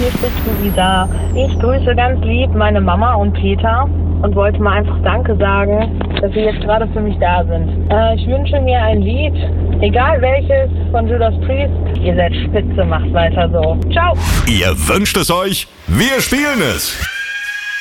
hier spricht Luisa. Ich grüße ganz lieb meine Mama und Peter und wollte mal einfach Danke sagen, dass sie jetzt gerade für mich da sind. Ich wünsche mir ein Lied, egal welches, von Judas Priest. Ihr seid spitze, macht weiter so. Ciao! Ihr wünscht es euch, wir spielen es.